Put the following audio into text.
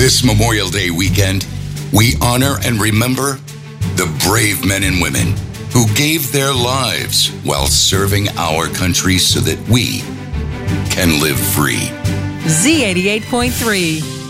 This Memorial Day weekend, we honor and remember the brave men and women who gave their lives while serving our country so that we can live free. Z88.3.